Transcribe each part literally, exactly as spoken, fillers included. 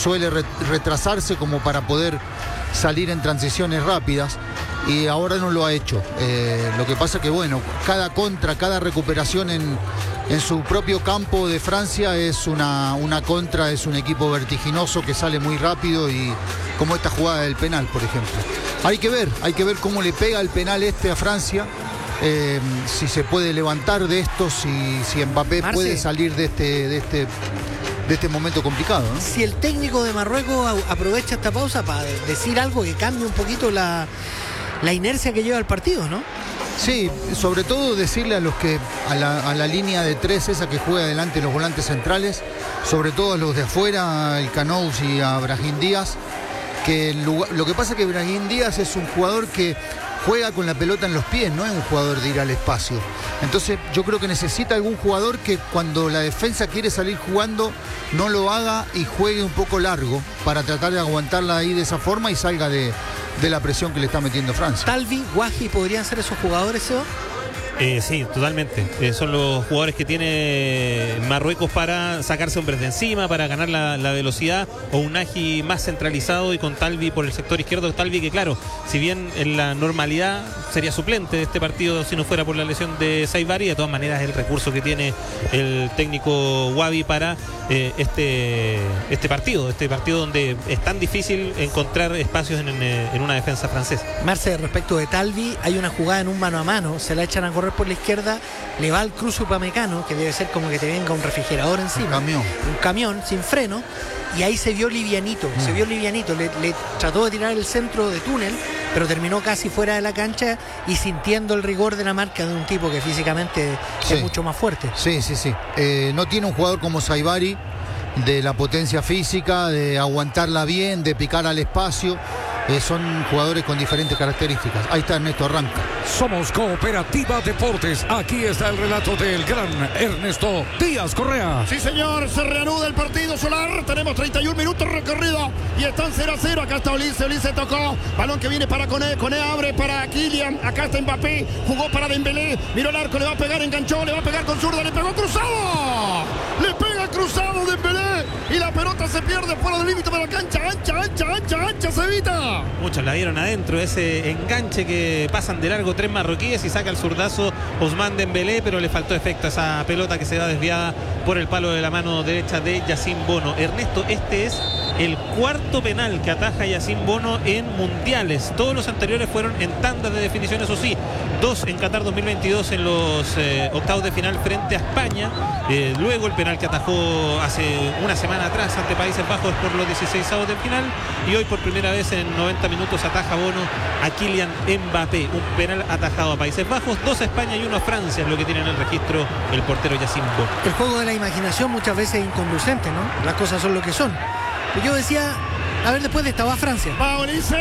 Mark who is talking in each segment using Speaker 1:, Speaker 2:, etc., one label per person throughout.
Speaker 1: suele re retrasarse como para poder salir en transiciones rápidas, y ahora no lo ha hecho. Eh, lo que pasa que, bueno, cada contra, cada recuperación en, en su propio campo de Francia es una, una contra, es un equipo vertiginoso que sale muy rápido, y como esta jugada del penal, por ejemplo. Hay que ver, hay que ver cómo le pega el penal este a Francia, eh, si se puede levantar de esto, si, si Mbappé
Speaker 2: Marce.
Speaker 1: puede salir de este... De este de este momento complicado, ¿no?
Speaker 2: Si el técnico de Marruecos aprovecha esta pausa para decir algo que cambie un poquito la, la inercia que lleva el partido, ¿no?
Speaker 1: Sí, sobre todo decirle a los que a la, a la línea de tres esa que juega adelante los volantes centrales, sobre todo a los de afuera, el Canous y a Brahim Díaz, que el lugar, lo que pasa es que Brahim Díaz es un jugador que juega con la pelota en los pies, no es un jugador de ir al espacio. Entonces yo creo que necesita algún jugador que cuando la defensa quiere salir jugando no lo haga y juegue un poco largo para tratar de aguantarla ahí de esa forma y salga de, de la presión que le está metiendo Francia.
Speaker 2: Talvi, Guaji, ¿podrían ser esos jugadores, Seba?
Speaker 3: Eh, sí, totalmente. Eh, son los jugadores que tiene Marruecos para sacarse hombres de encima, para ganar la, la velocidad, o un Aji más centralizado y con Talvi por el sector izquierdo. Talvi que, claro, si bien en la normalidad sería suplente de este partido si no fuera por la lesión de Saibari, de todas maneras es el recurso que tiene el técnico Wabi para eh, este, este partido, este partido donde es tan difícil encontrar espacios en, en, en una defensa francesa.
Speaker 2: Marce, respecto de Talvi, hay una jugada en un mano a mano, se la echan a correr por la izquierda, le va al cruce Upamecano, que debe ser como que te venga un refrigerador encima,
Speaker 1: un camión,
Speaker 2: un camión sin freno, y ahí se vio livianito, mm. se vio livianito, le, le trató de tirar el centro de túnel, pero terminó casi fuera de la cancha y sintiendo el rigor de la marca de un tipo que físicamente sí. es mucho más fuerte.
Speaker 1: Sí, sí, sí. Eh, no tiene un jugador como Saibari, de la potencia física, de aguantarla bien, de picar al espacio. Eh, son jugadores con diferentes características. Ahí está Ernesto, arranca.
Speaker 4: Somos Cooperativa Deportes. Aquí está el relato del gran Ernesto Díaz Correa.
Speaker 5: Sí, señor, se reanuda el partido solar. Tenemos treinta y un minutos recorrido y están cero a cero. Acá está Olise, Olise tocó. Balón que viene para Koné, Koné abre para Kylian. Acá está Mbappé, jugó para Dembélé. Miró el arco, le va a pegar, enganchó, le va a pegar con zurda, le pegó cruzado. Le pega cruzado Dembélé y la pelota se pierde fuera del límite de la cancha. Ancha, ancha, ancha, ancha, se evita.
Speaker 3: Muchos la vieron adentro, ese enganche que pasan de largo tres marroquíes y saca el zurdazo Ousmane Dembélé, pero le faltó efecto a esa pelota que se va desviada por el palo de la mano derecha de Yacine Bono. Ernesto, este es el cuarto penal que ataja Yacine Bono en mundiales. Todos los anteriores fueron en tandas de definición, eso sí, dos en Qatar dos mil veintidós en los eh, octavos de final frente a España. Eh, luego el penal que atajó hace una semana atrás ante Países Bajos por los dieciseisavos del final, y hoy por primera vez en noventa minutos ataja Bono a Kylian Mbappé. Un penal atajado a Países Bajos, dos a España y uno a Francia es lo que tiene en el registro el portero Yacine Bono.
Speaker 2: El juego de la imaginación muchas veces es inconducente, ¿no? Las cosas son lo que son. Yo decía, a ver, después de esta va Francia.
Speaker 5: Va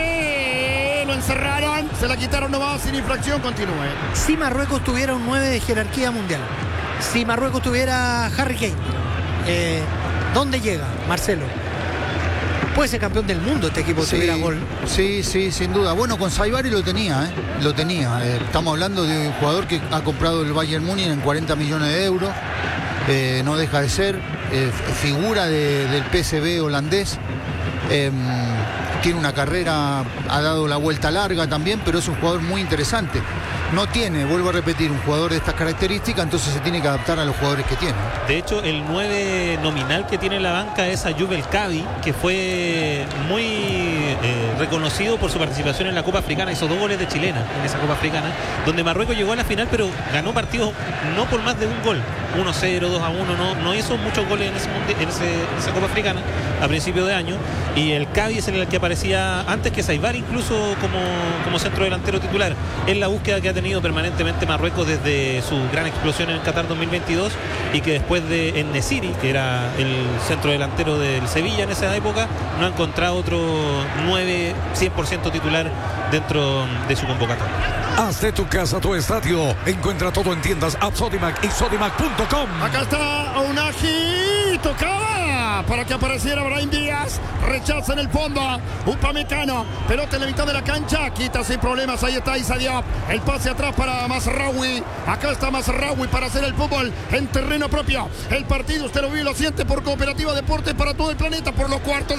Speaker 5: Olise, lo encerraron, se la quitaron nomás sin infracción, continúe.
Speaker 2: Si Marruecos tuviera un nueve de jerarquía mundial, si Marruecos tuviera Harry Kane, eh, ¿dónde llega Marcelo? Puede ser campeón del mundo este equipo,
Speaker 1: sí,
Speaker 2: tuviera gol.
Speaker 1: Sí, sí, sin duda. Bueno, con Saibari lo tenía, ¿eh? Lo tenía. Eh, estamos hablando de un jugador que ha comprado el Bayern Múnich en cuarenta millones de euros. Eh, no deja de ser eh, figura de, del P S V holandés. Eh, tiene una carrera, ha dado la vuelta larga también, pero es un jugador muy interesante. No tiene, vuelvo a repetir, un jugador de estas características, entonces se tiene que adaptar a los jugadores que tiene.
Speaker 3: De hecho, el nueve nominal que tiene en la banca es Ayoub El Kabi, que fue muy eh, reconocido por su participación en la Copa Africana. Hizo dos goles de chilena en esa Copa Africana, donde Marruecos llegó a la final, pero ganó partidos no por más de un gol. uno cero, dos a uno, no, no hizo muchos goles en, ese, en, ese, en esa Copa Africana a principio de año. Y el Kabi es el que aparecía antes que Saibari, incluso como, como centro delantero titular. Es la búsqueda que ha tenido permanentemente Marruecos desde su gran explosión en el Qatar dos mil veintidós, y que después de En-Nesyri, que era el centro delantero del Sevilla en esa época, no ha encontrado otro nueve cien por ciento titular dentro de su convocatoria.
Speaker 4: Haz de tu casa tu estadio. Encuentra todo en tiendas App Sodimac y Sodimac punto com.
Speaker 5: Acá está Ounahi, tocaba para que apareciera Brahim Díaz, rechaza en el fondo Upamecano, pelota en la mitad de la cancha, quita sin problemas, ahí está Issa Diop, el pase atrás para Mazraoui, acá está Mazraoui para hacer el fútbol en terreno propio. El partido usted lo vive y lo siente por Cooperativa Deportes para todo el planeta, por los cuartos